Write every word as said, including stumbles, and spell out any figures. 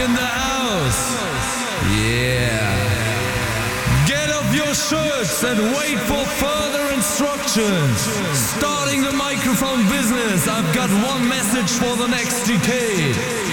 in the house. Yeah. Get up your shirts and wait for further instructions. Starting the microphone business, I've got one message for the next decade.